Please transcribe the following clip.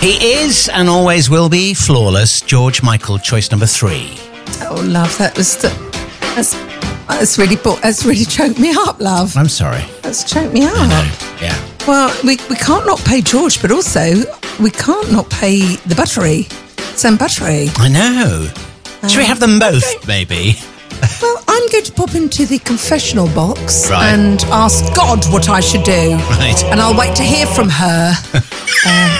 He is and always will be flawless. George Michael, choice number 3. Oh, love, that's really choked me up, love. I'm sorry. That's choked me up. I know, yeah. Well, we can't not pay George, but also we can't not pay the Buttery. Sam Buttery. I know. Should we have them both, maybe? Well, I'm going to pop into the confessional box Right. and ask God what I should do. Right. And I'll wait to hear from her